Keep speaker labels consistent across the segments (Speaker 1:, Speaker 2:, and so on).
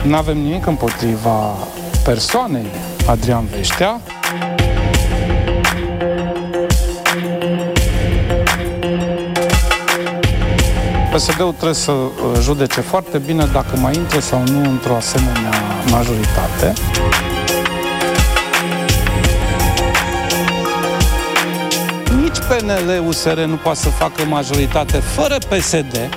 Speaker 1: Nu avem nimic împotriva persoanei Adrian Veștea. PSD-ul trebuie să judece foarte bine dacă mai intră sau nu într-o asemenea majoritate. Nici PNL-USR nu poate să facă majoritate fără PSD.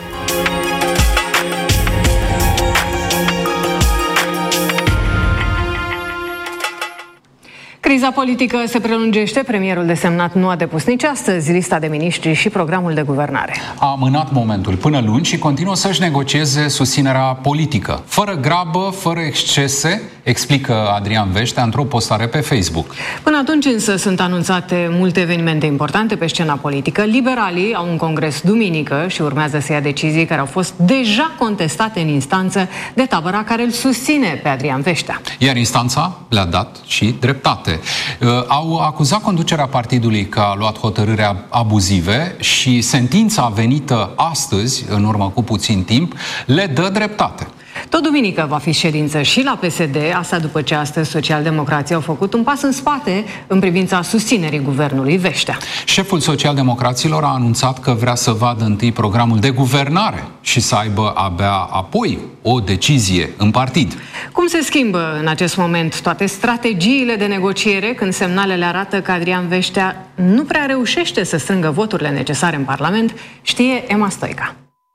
Speaker 2: Criza politică se prelungește, premierul desemnat nu a depus nici astăzi lista de miniștri și programul de guvernare.
Speaker 3: A amânat momentul până luni și continuă să-și negocieze susținerea politică. Fără grabă, fără excese, explică Adrian Veștea într-o postare pe Facebook.
Speaker 2: Până atunci însă sunt anunțate multe evenimente importante pe scena politică. Liberalii au un congres duminică și urmează să ia decizii care au fost deja contestate în instanță de tabăra care îl susține pe Adrian Veștea.
Speaker 3: Iar instanța le-a dat și dreptate. Au acuzat conducerea partidului că a luat hotărâri abuzive și sentința venită astăzi, în urmă cu puțin timp, le dă dreptate.
Speaker 2: Tot duminică va fi ședință și la PSD, asta după ce astăzi socialdemocrații au făcut un pas în spate în privința susținerii guvernului Veștea.
Speaker 3: Șeful socialdemocraților a anunțat că vrea să vadă întâi programul de guvernare și să aibă abia apoi o decizie în partid.
Speaker 2: Cum se schimbă în acest moment toate strategiile de negociere când semnalele arată că Adrian Veștea nu prea reușește să strângă voturile necesare în Parlament, știe Emma Stoica.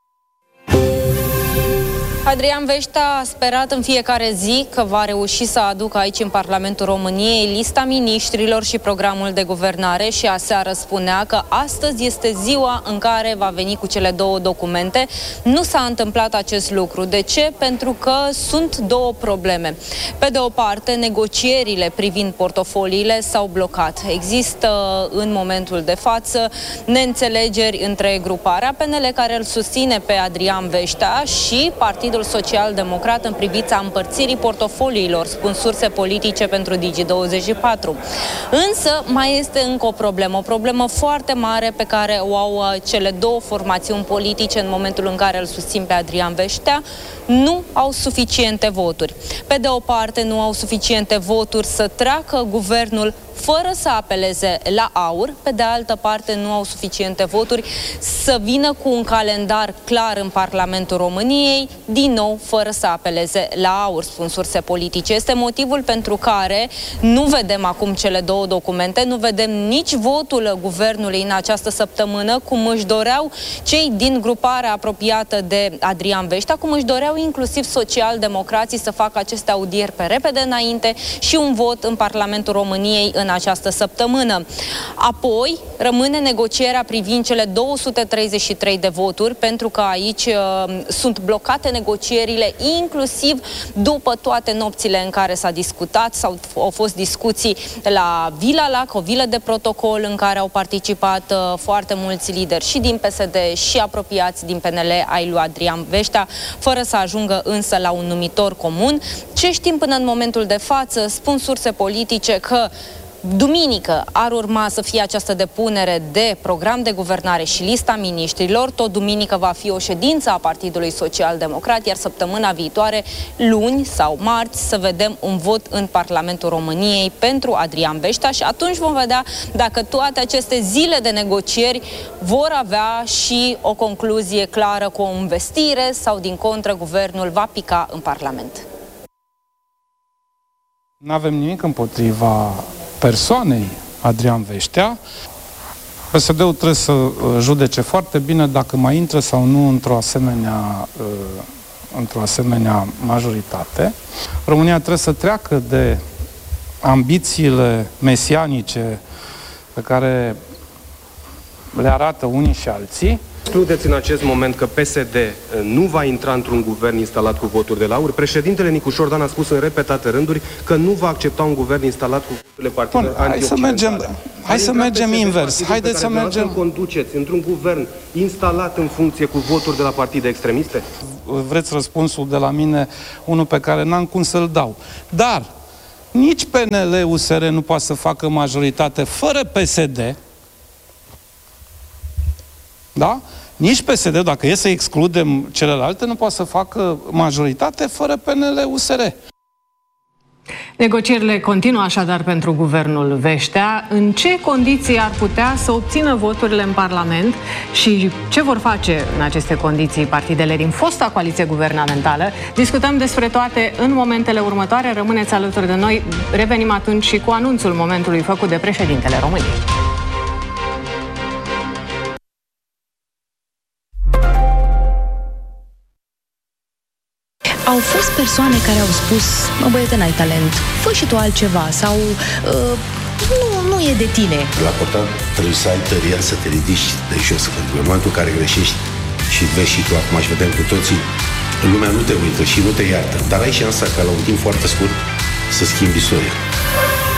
Speaker 4: Adrian Veștea a sperat în fiecare zi că va reuși să aducă aici în Parlamentul României lista miniștrilor și programul de guvernare și aseară spunea că astăzi este ziua în care va veni cu cele două documente. Nu s-a întâmplat acest lucru. De ce? Pentru că sunt două probleme. Pe de o parte, negocierile privind portofoliile s-au blocat. Există în momentul de față neînțelegeri între gruparea PNL care îl susține pe Adrian Veștea și Partidul Social-Democrat în privința împărțirii portofoliilor, spun surse politice pentru Digi24. Însă mai este încă o problemă foarte mare pe care o au cele două formațiuni politice în momentul în care îl susțin pe Adrian Veștea. Nu au suficiente voturi. Pe de o parte, nu au suficiente voturi să treacă guvernul fără să apeleze la aur, pe de altă parte nu au suficiente voturi să vină cu un calendar clar în Parlamentul României, din nou fără să apeleze la aur, spun surse politice. Este motivul pentru care nu vedem acum cele două documente, nu vedem nici votul guvernului în această săptămână, cum își doreau cei din gruparea apropiată de Adrian Veștea, cum își doreau inclusiv socialdemocrații să facă aceste audieri pe repede înainte și un vot în Parlamentul României în această săptămână. Apoi rămâne negocierea privind cele 233 de voturi, pentru că aici sunt blocate negocierile, inclusiv după toate nopțile în care s-a discutat sau au fost discuții la Vila Lac, o vilă de protocol în care au participat foarte mulți lideri și din PSD și apropiați din PNL ai lui Adrian Veștea, fără să ajungă însă la un numitor comun. Ce știm până în momentul de față? Spun surse politice că duminică ar urma să fie această depunere de program de guvernare și lista miniștrilor. Tot duminică va fi o ședință a Partidului Social-Democrat, iar săptămâna viitoare, luni sau marți, să vedem un vot în Parlamentul României pentru Adrian Veștea și atunci vom vedea dacă toate aceste zile de negocieri vor avea și o concluzie clară cu o investire sau, din contră, guvernul va pica în Parlament.
Speaker 1: Nu avem nimic împotriva persoanei Adrian Veștea. PSD-ul trebuie să judece foarte bine dacă mai intră sau nu într-o asemenea majoritate. România trebuie să treacă de ambițiile mesianice pe care le arată unii și alții.
Speaker 5: Excludeți în acest moment că PSD nu va intra într-un guvern instalat cu voturi de la aur? Președintele Nicu Șordan a spus în repetate rânduri că nu va accepta un guvern instalat cu voturile partidelor antioccidentale.
Speaker 1: Hai să mergem invers. Haideți să mergem.
Speaker 5: Conduceți într-un guvern instalat în funcție cu voturi de la partide extremiste?
Speaker 1: Vreți răspunsul de la mine, unul pe care n-am cum să-l dau. Dar nici PNL-USR nu poate să facă majoritate fără PSD. Da? Nici PSD, dacă e să excludem celelalte, nu poate să facă majoritate fără PNL-USR.
Speaker 2: Negocierile continuă așadar pentru guvernul Veștea. În ce condiții ar putea să obțină voturile în Parlament și ce vor face în aceste condiții partidele din fosta coaliție guvernamentală? Discutăm despre toate în momentele următoare. Rămâneți alături de noi. Revenim atunci și cu anunțul momentului făcut de președintele României.
Speaker 6: Au fost persoane care au spus: mă, băiete, n-ai talent, fă și tu altceva, sau nu e de tine.
Speaker 7: La portat trebuie să ai tăria să te ridici de jos, pentru că în momentul în care greșești și vezi și tu, acum și vedem cu toții, lumea nu te uită și nu te iartă, dar ai șansa ca la un timp foarte scurt să schimbi istoria.